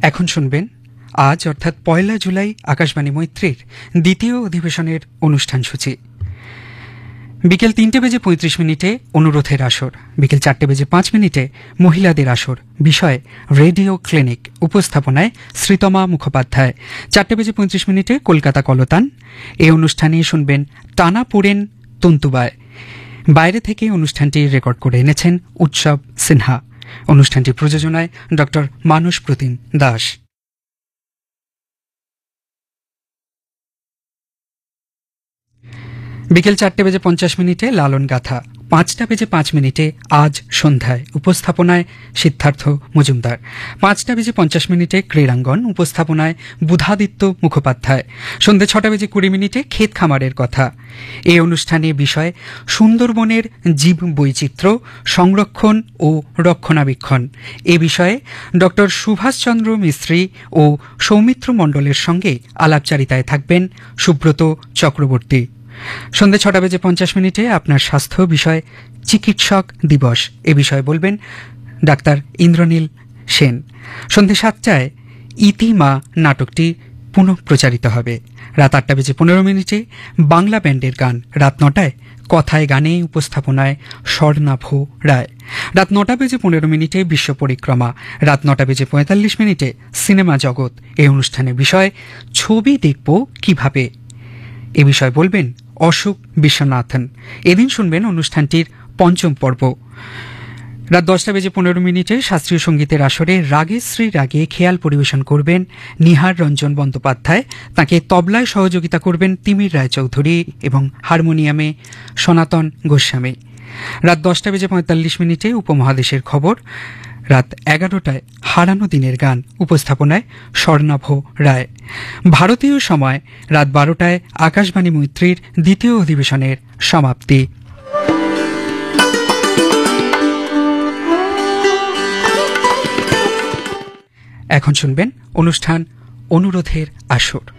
এখন শুনবেন আজ অর্থাৎ ১ জুলাই আকাশবাণী মৈত্রীর দ্বিতীয় অধিবেশনের অনুষ্ঠান সূচি। বিকেল ৩:৩৫ অনুরোধের আসর, বিকেল ৪:৫ মহিলাদের আসর, বিষয় রেডিও ক্লিনিক, উপস্থাপনায় শ্রীতমা মুখোপাধ্যায়। ৪:৩৫ কলকাতা কলতান। এই অনুষ্ঠানে শুনবেন টানা পোড়েন তন্তুবায়। বাইরে থেকে অনুষ্ঠানটি রেকর্ড করে এনেছেন উৎসব সিনহা। অনুষ্ঠানটি প্রযোজনায় ডক্টর মানস প্রতিম দাস। বিকেল ৪:৫০ লালন গাথা। ৫:৫ আজ সন্ধ্যায়, উপস্থাপনায় সিদ্ধার্থ মজুমদার। ৫:৫০ ক্রীড়াঙ্গন, উপস্থাপনায় বুধাদিত্য মুখোপাধ্যায়। সন্ধ্যে ৬:২০ ক্ষেত খামারের কথা। এই অনুষ্ঠানে বিষয় সুন্দরবনের জীব বৈচিত্র্য সংরক্ষণ ও রক্ষণাবেক্ষণ। এ বিষয়ে ডক্টর সুভাষচন্দ্র মিস্ত্রি ও সৌমিত্র মণ্ডলের সঙ্গে আলাপচারিতায় থাকবেন সুব্রত চক্রবর্তী। সন্ধ্যে ৬:৫০ আপনার স্বাস্থ্য বিষয় চিকিৎসক দিবস, এ বিষয়ে বলবেন ডাক্তার ইন্দ্রনীল সেন। সন্ধ্যে ৭টায় ইতিমা নাটকটি পুনঃ প্রচারিত হবে। রাত ৮:১৫ বাংলা ব্যান্ডের গান। রাত ৯টায় কথায় গানে, উপস্থাপনায় স্বর্ণাভ রায়। রাত ৯:১৫ বিশ্ব পরিক্রমা। রাত ৯:৪৫ সিনেমা জগৎ। এই অনুষ্ঠানের বিষয় ছবি দেখব কিভাবে, এ বিষয়ে বলবেন অশোক বিশ্বনাথন। এদিন শুনবেন অনুষ্ঠানটির পঞ্চম পর্ব। রাত ১০:১৫ শাস্ত্রীয় সঙ্গীতের আসরে রাগে শ্রী রাগে খেয়াল পরিবেশন করবেন নিহার রঞ্জন বন্দ্যোপাধ্যায়। তাঁকে তবলায় সহযোগিতা করবেন তিমির রায়চৌধুরী এবং হারমোনিয়ামে সনাতন গোস্বামী। রাত ১০:৪৫ উপমহাদেশের খবর। রাত ১১টায় হারানো দিনের গান, উপস্থাপনায় স্বর্ণাভ রায়। ভারতীয় সময় রাত ১২টায় আকাশবাণী মৈত্রীর দ্বিতীয় অধিবেশনের সমাপ্তি। এখন শুনবেন অনুষ্ঠান অনুরোধের আসর।